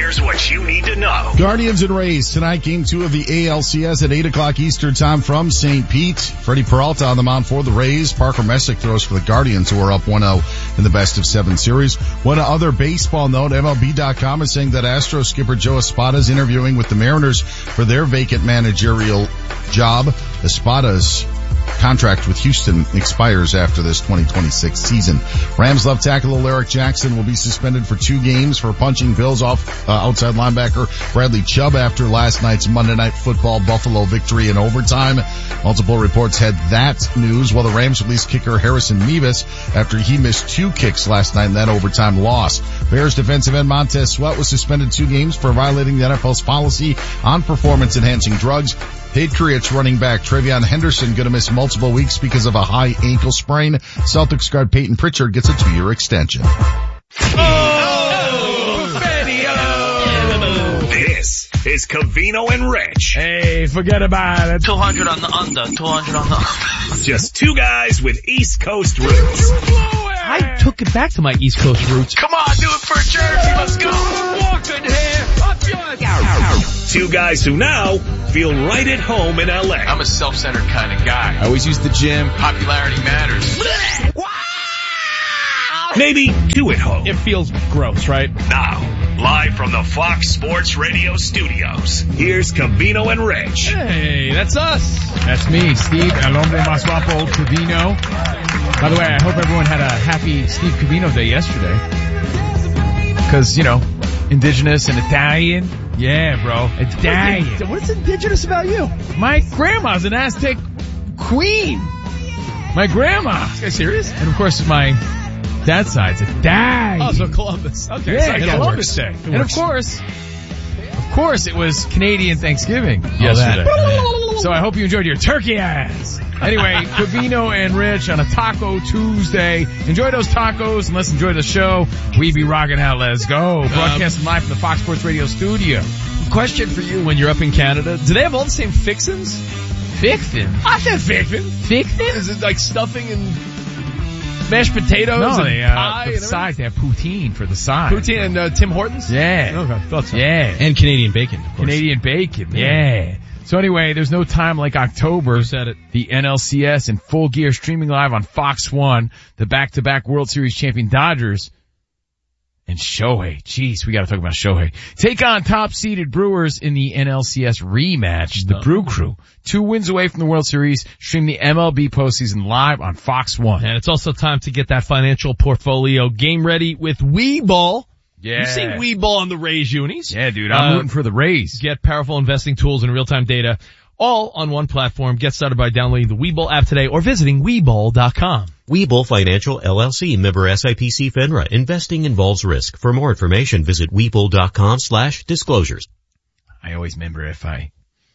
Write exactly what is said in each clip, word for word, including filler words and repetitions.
Here's what you need to know. Guardians and Rays tonight, game two of the A L C S at eight o'clock Eastern time from Saint Pete. Freddie Peralta on the mound for the Rays. Parker Messick throws for the Guardians, who are up one oh in the best of seven series. One other baseball note, M L B dot com is saying that Astros skipper Joe Espada is interviewing with the Mariners for their vacant managerial job. Espada's contract with Houston expires after this twenty twenty-six season. Rams left tackle Alaric Jackson will be suspended for two games for punching Bills off uh, outside linebacker Bradley Chubb after last night's Monday Night Football Buffalo victory in overtime. Multiple reports had that news, while the Rams released kicker Harrison Mevis after he missed two kicks last night in that overtime loss. Bears defensive end Montez Sweat was suspended two games for violating the N F L's policy on performance-enhancing drugs. Patriots running back Travion Henderson going to miss multiple weeks because of a high ankle sprain. Celtics guard Peyton Pritchard gets a two-year extension. Oh! Buffalo! This is Covino and Rich. Hey, forget about it. two hundred on the under, two hundred on the under. Just two guys with East Coast roots. I took it back to my East Coast roots. Come on, do it for Jersey. Let's go. Walking here. Up yours. Two guys who now feel right at home in L A. I'm a self-centered kind of guy. I always use the gym. Popularity matters. Maybe two at home. It feels gross, right? Now, live from the Fox Sports Radio studios, here's Covino and Rich. Hey, that's us. That's me, Steve, El Hombre Más Guapo Covino. By the way, I hope everyone had a happy Steve Covino Day yesterday. Cause, you know, indigenous and Italian. Yeah, bro. Italian. What's indigenous about you? My grandma's an Aztec queen. My grandma. Is this guy serious? And of course my dad's side's Italian. Oh, so Columbus. Okay. Yeah, so yeah, Columbus Day. And of course, of course it was Canadian Thanksgiving Yesterday. yesterday. So I hope you enjoyed your turkey ass. Anyway, Covino and Rich on a Taco Tuesday. Enjoy those tacos and let's enjoy the show. We be rocking out. Let's go. Broadcasting live from the Fox Sports Radio studio. Question for you when you're up in Canada. Do they have all the same fixins? Fixin'? I said fixin'. Fixin'? Is it like stuffing and mashed potatoes No, and they, uh, pie the and sides, they have poutine for the side. Poutine and uh, Tim Hortons? Yeah. Okay, thought so. Yeah. And Canadian bacon, of course. Canadian bacon. Yeah. So anyway, there's no time like October. You said it. The N L C S in full gear streaming live on Fox one. The back-to-back World Series champion Dodgers. And Shohei. Jeez, we gotta talk about Shohei. Take on top-seeded Brewers in the N L C S rematch. The Brew Crew. Two wins away from the World Series. Stream the M L B postseason live on Fox one. And it's also time to get that financial portfolio game ready with Webull. Yeah. You've seen Webull on the Rays unis. Yeah, dude. I'm Uh, rooting for the Rays. Get powerful investing tools and real-time data all on one platform. Get started by downloading the Webull app today or visiting Webull dot com. Webull Financial L L C, member S I P C FINRA. Investing involves risk. For more information, visit Webull dot com slash disclosures. I always remember F I.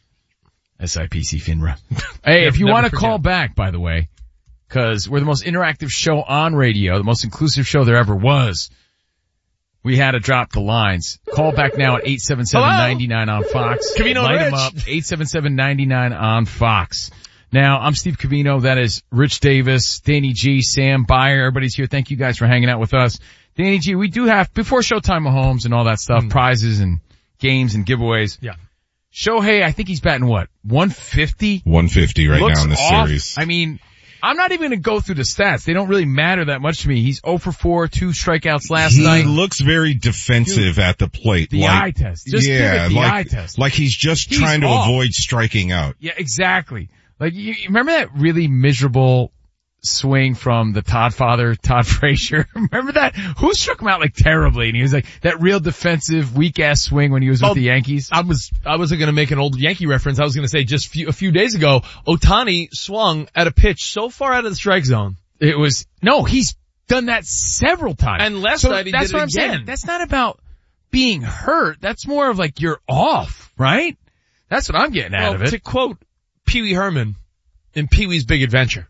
S I P C FINRA. Hey, if you never want to forget. call back, by the way, because we're the most interactive show on radio, the most inclusive show there ever was, we had to drop the lines. Call back now at eight seven seven, nine nine on Fox. Covino Light Rich. them up. eight seven seven, nine nine on Fox. Now, I'm Steve Covino. That is Rich Davis, Danny G, Sam Byer. Everybody's here. Thank you guys for hanging out with us. Danny G, we do have, before Showtime Mahomes and all that stuff, Mm. prizes and games and giveaways. Yeah. Shohei, I think he's batting what? one fifty? one fifty right Looks now in this off. series. I mean, I'm not even going to go through the stats. They don't really matter that much to me. He's zero for four, two strikeouts last he night. looks very defensive at the plate. The like, eye test. Just yeah, give it the like, eye test. like he's just He's trying to off. avoid striking out. Yeah, exactly. Like, you, you remember that really miserable swing from the Todd father, Todd Frazier? Remember that? Who struck him out like terribly? And he was like, that real defensive, weak ass swing when he was with Oh, the Yankees. I was, I wasn't going to make an old Yankee reference. I was going to say just few, a few days ago, Ohtani swung at a pitch so far out of the strike zone. It was, no, he's done that several times. And last so night he that's did what it I'm saying. again. That's not about being hurt. That's more of like you're off, right? That's what I'm getting out Well, of it. to quote Pee Wee Herman in Pee Wee's Big Adventure,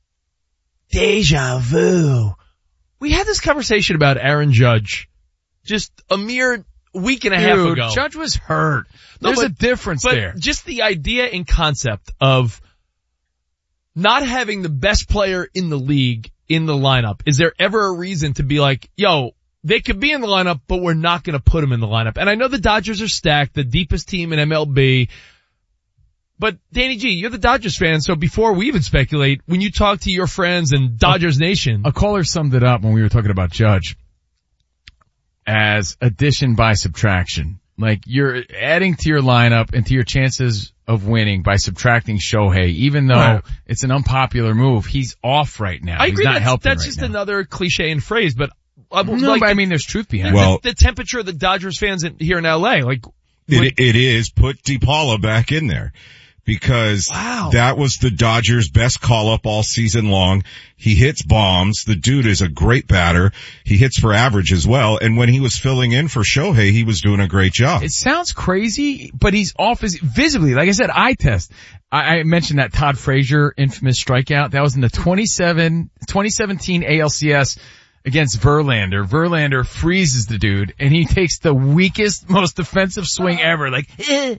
deja vu. We had this conversation about Aaron Judge just a mere week and a half Dude, ago. Judge was hurt. No, There's but- a difference but there. just the idea and concept of not having the best player in the league in the lineup. Is there ever a reason to be like, yo, they could be in the lineup, but we're not going to put them in the lineup. And I know the Dodgers are stacked, the deepest team in M L B. But Danny G, you're the Dodgers fan, so before we even speculate, when you talk to your friends in Dodgers Nation. A caller summed it up when we were talking about Judge as addition by subtraction. Like, you're adding to your lineup and to your chances of winning by subtracting Shohei, even though right. it's an unpopular move. He's off right now. I agree. He's not that's helping that's right just now. another cliche and phrase, but uh, No, like but the, I mean, there's truth behind Well, it. the, the temperature of the Dodgers fans in, here in L A, like, It, it is. Put DePaula back in there. Because wow. that was the Dodgers' best call-up all season long. He hits bombs. The dude is a great batter. He hits for average as well. And when he was filling in for Shohei, he was doing a great job. It sounds crazy, but he's off his, visibly. Like I said, eye test. I, I mentioned that Todd Frazier infamous strikeout. That was in the twenty-seven, twenty seventeen A L C S against Verlander. Verlander freezes the dude, and he takes the weakest, most defensive swing ever. Like, eh.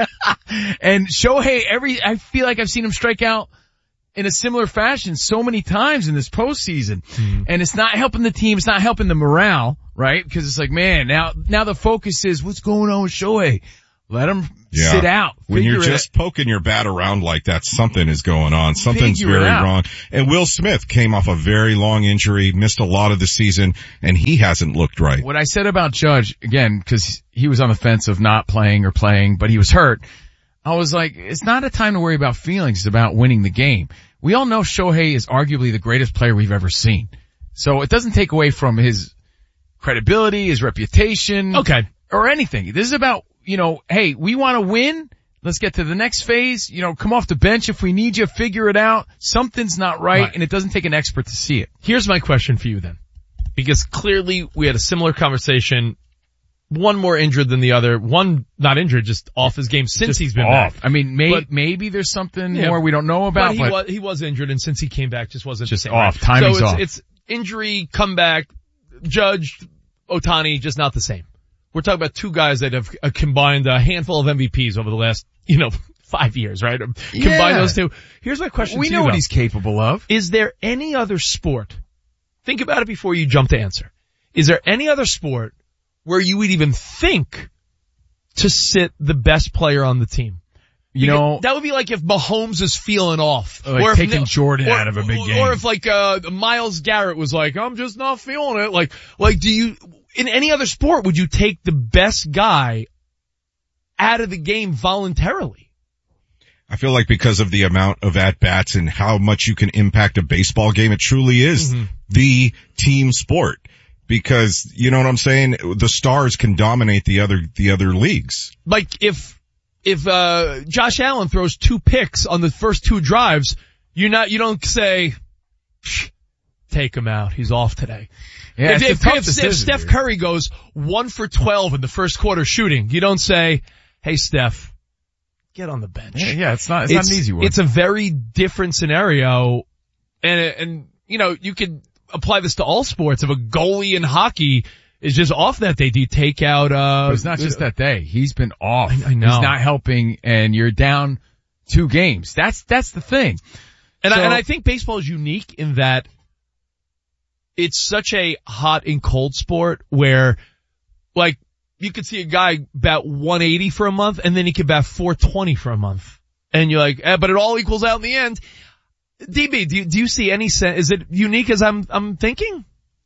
And Shohei, every, I feel like I've seen him strike out in a similar fashion so many times in this postseason. Mm. And it's not helping the team. It's not helping the morale, right? Because it's like, man, now, now the focus is what's going on with Shohei. Let him yeah. sit out. When you're just it. poking your bat around like that, something is going on. Something's Figure very wrong. And Will Smith came off a very long injury, missed a lot of the season, and he hasn't looked right. What I said about Judge, again, because he was on the fence of not playing or playing, but he was hurt, I was like, it's not a time to worry about feelings. It's about winning the game. We all know Shohei is arguably the greatest player we've ever seen. So it doesn't take away from his credibility, his reputation. Okay. Or anything. This is about, you know, hey, we want to win. Let's get to the next phase. You know, come off the bench if we need you. Figure it out. Something's not right, right. and it doesn't take an expert to see it. Here's my question for you then. Because clearly we had a similar conversation. One more injured than the other. One not injured, just off his game since Just he's been off. back. I mean, may, But- maybe there's something Yeah. more we don't know about, But he, but, was, he was injured, and since he came back, just wasn't Just the same, off. right? Timing's so it's, off. it's injury, comeback, Judge, Ohtani, just not the same. We're talking about two guys that have uh, combined a handful of M V Ps over the last, you know, five years, right? Yeah. Combine those two. Here's my question we to know you, what though. he's capable of. Is there any other sport? Think about it before you jump to answer. Is there any other sport where you would even think to sit the best player on the team? You Because know, that would be like if Mahomes is feeling off. Like or if taking Ni- Jordan or, out of a big or, game. Or if like, uh, Myles Garrett was like, I'm just not feeling it. Like, like do you, in any other sport, would you take the best guy out of the game voluntarily? I feel like because of the amount of at-bats and how much you can impact a baseball game, it truly is Mm-hmm. the team sport. Because, you know what I'm saying? The stars can dominate the other, the other leagues. Like if, if, uh, Josh Allen throws two picks on the first two drives, you're not, you don't say, take him out. He's off today. yeah, if, it's a if, tough if, decision, if Steph dude. Curry goes one for twelve in the first quarter shooting, you don't say, hey Steph, get on the bench. Yeah, yeah, it's not, it's, not an easy one. It's a very different scenario. And, and, you know, you could apply this to all sports. If a goalie in hockey is just off that day, do you take out, uh, But it's not just that day. He's been off. I- I know. He's not helping, and you're down two games. That's, that's the thing. And, So- I, and I think baseball is unique in that it's such a hot and cold sport where, like, you could see a guy bat one eighty for a month and then he could bat four twenty for a month. And you're like, eh, but it all equals out in the end. D B, do you, do you see any sense? Is it unique as I'm, I'm thinking?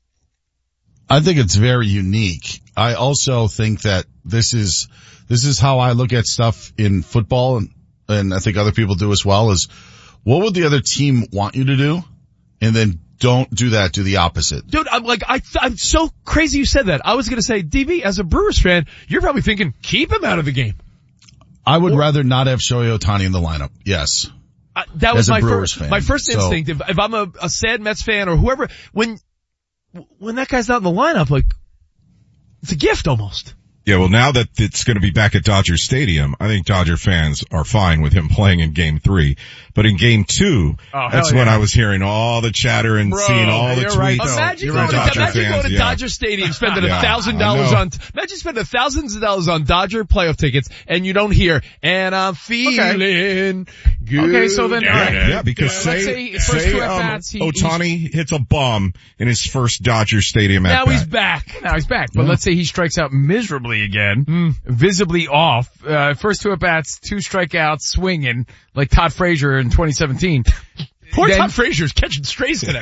I think it's very unique. I also think that this is, this is how I look at stuff in football, and, and I think other people do as well, is what would the other team want you to do? And then don't do that, do the opposite. Dude, I'm like, I, I'm so crazy you said that. I was gonna say, D B, as a Brewers fan, you're probably thinking, keep him out of the game. I would Or- rather not have Shohei Ohtani in the lineup. Yes. I, that was As a my Brewers first, fan. my first So- instinct. If, if I'm a, a sad Mets fan or whoever, when, when that guy's not in the lineup, like, it's a gift almost. Yeah, well now that it's going to be back at Dodger Stadium, I think Dodger fans are fine with him playing in game three. But in game two, Oh, that's hell when yeah. I was hearing all the chatter and Bro, seeing all the you're tweets. right, though. Imagine You're going, right, to, Dodger imagine fans, going to yeah. Dodger Stadium, spending a Yeah, thousand I dollars know. on, imagine spending thousands of dollars on Dodger playoff tickets and you don't hear, and I'm feeling Okay, so then, all right. Yeah, because Yeah, say, let's say his first say two um, at-bats, he- Ohtani hits a bomb in his first Dodger Stadium Now at-bat. he's back. Now he's back, but let's say he strikes out miserably again, Mm. visibly off. Uh, first two at bats, two strikeouts, swinging like Todd Frazier in twenty seventeen. Poor Then- Todd Frazier's catching strays today.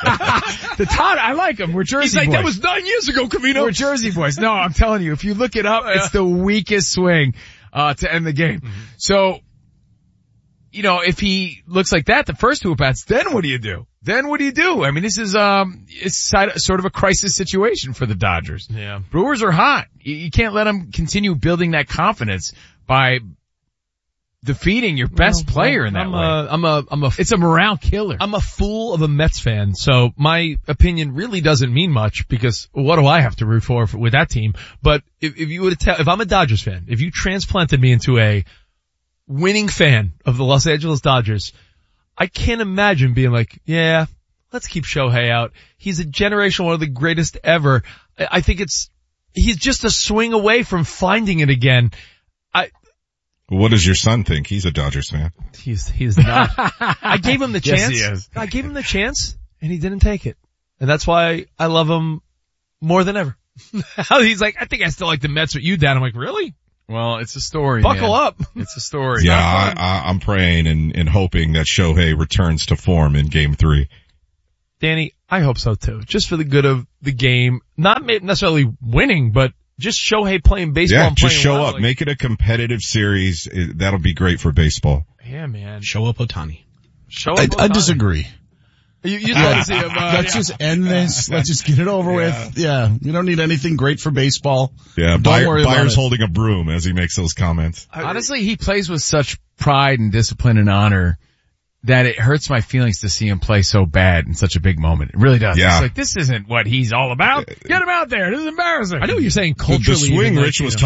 The Todd, I like him. We're Jersey He's like, boys. that was nine years ago, Camino. We're Jersey boys. No, I'm telling you, if you look it up, it's the weakest swing uh to end the game. Mm-hmm. So, you know, if he looks like that the first two at bats, then what do you do? Then what do you do? I mean, this is um, it's side- sort of a crisis situation for the Dodgers. Yeah. Brewers are hot. You, you can't let them continue building that confidence by defeating your best Well, player in that I'm way. A, I'm a, I'm a, It's a morale killer. I'm a fool of a Mets fan, so my opinion really doesn't mean much because what do I have to root for with that team? But if, if you would tell, if I'm a Dodgers fan, if you transplanted me into a winning fan of the Los Angeles Dodgers, I can't imagine being like, yeah, let's keep Shohei out. He's a generation, one of the greatest ever. I, I think it's, he's just a swing away from finding it again. I, What does your son think? He's a Dodgers fan. He's, he's not. I gave him the Yes, chance. he is. I gave him the chance and he didn't take it. And that's why I love him more than ever. He's like, I think I still like the Mets with you, Dad. I'm like, really? Well, it's a story. Buckle man. up. It's a story. Yeah, I, I, I'm praying and, and hoping that Shohei returns to form in game three. Danny, I hope so too. Just for the good of the game. Not necessarily winning, but just Shohei playing baseball Yeah, and just playing show well. up. Like, Make it a competitive series. It- that'll be great for baseball. yeah, man. Show up Ohtani. Show I, up I Ohtani. disagree. You, you thought to see him, uh, Let's just end this. Let's just get it over with. Yeah, you don't need anything great for baseball. Yeah, Don't Bayer, worry about Bayer's it. holding a broom as he makes those comments. Honestly, he plays with such pride and discipline and honor that it hurts my feelings to see him play so bad in such a big moment. It really does. Yeah. It's like, this isn't what he's all about. Get him out there. This is embarrassing. I know what you're saying The, culturally. the swing even like, Rich you was know.